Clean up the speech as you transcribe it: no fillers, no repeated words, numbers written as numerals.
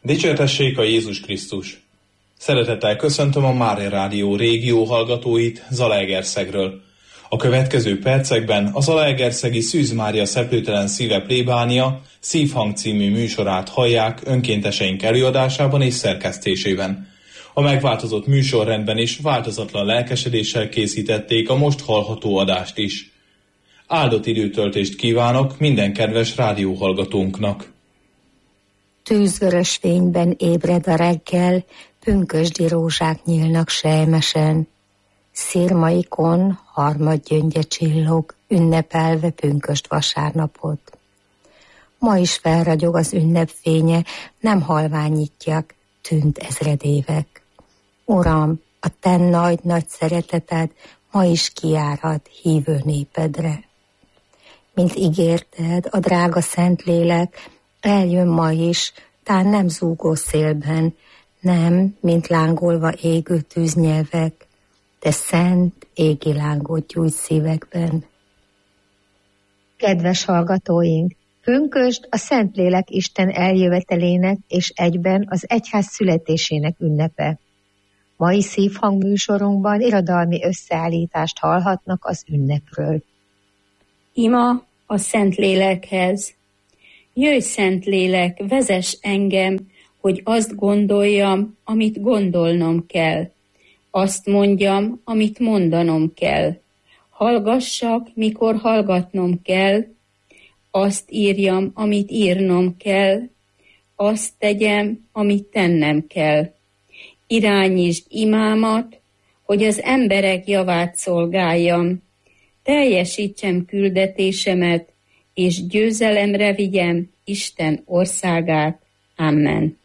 Dicsértessék a Jézus Krisztus! Szeretettel köszöntöm a Mária Rádió régió hallgatóit Zalaegerszegről. A következő percekben a zalaegerszegi Szűz Mária Szeplőtelen Szíve plébánia Szívhang című műsorát hallják önkénteseink előadásában és szerkesztésében. A megváltozott műsorrendben is változatlan lelkesedéssel készítették a most hallható adást is. Áldott időtöltést kívánok minden kedves rádióhallgatónknak! Tűzvörös fényben ébred a reggel, pünkösdi rózsák nyílnak sejmesen. Szirmaikon harmadgyöngye csillog, ünnepelve pünkösd vasárnapot. Ma is felragyog az ünnepfénye, nem halványítják, tűnt ezredévek. Uram, a te nagy szereteted ma is kiárad hívő népedre. Mint ígérted, a drága Szentlélek eljön ma is, tán nem zúgó szélben, nem, mint lángolva égő tűznyelvek, de szent égi lángot gyújt szívekben. Kedves hallgatóink! Pünkösd a Szentlélek Isten eljövetelének és egyben az egyház születésének ünnepe. Mai Szívhang műsorunkban irodalmi összeállítást hallhatnak az ünnepről. Ima a Szentlélekhez. Jöjj, Szentlélek, vezess engem, hogy azt gondoljam, amit gondolnom kell. Azt mondjam, amit mondanom kell. Hallgassak, mikor hallgatnom kell. Azt írjam, amit írnom kell. Azt tegyem, amit tennem kell. Irányítsd imámat, hogy az emberek javát szolgáljam. Teljesítsem küldetésemet, és győzelemre vigyem Isten országát. Amen.